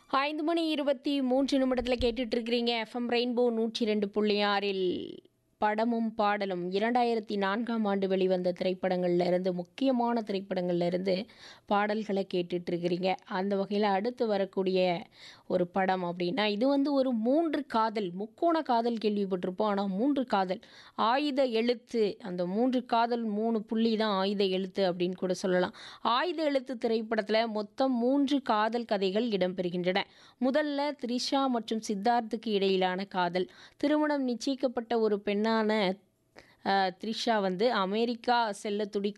5 மணி 23 நிமிடத்தில் கேட்டுட்டு இருக்கிறீங்க எஃப்எம் ரெயின்போ 102.6இல் படமும் பாடலும் 2004ஆம் ஆண்டு வெளிவந்த திரைப்படங்கள்ல இருந்து முக்கியமான திரைப்படங்கள்ல இருந்து பாடல்களை கேட்டுட்டு இருக்கிறீங்க. அந்த வகையில் அடுத்து வரக்கூடிய ஒரு படம் அப்படின்னா இது வந்து ஒரு மூன்று காதல் முக்கோண காதல் கேள்விப்பட்டிருப்போம். ஆனால் மூன்று காதல் ஆயுத எழுத்து அந்த மூன்று காதல் 3 புள்ளி தான் ஆயுத எழுத்து அப்படின்னு கூட சொல்லலாம். ஆயுத எழுத்து திரைப்படத்தில் மொத்தம் 3 காதல் கதைகள் இடம்பெறுகின்றன. முதல்ல த்ரிஷா மற்றும் சித்தார்த்துக்கு இடையிலான காதல். திருமணம் நிச்சயிக்கப்பட்ட ஒரு பெண்ணான த்ரிஷா வந்து அமெரிக்கா செல்ல துடிக்கும்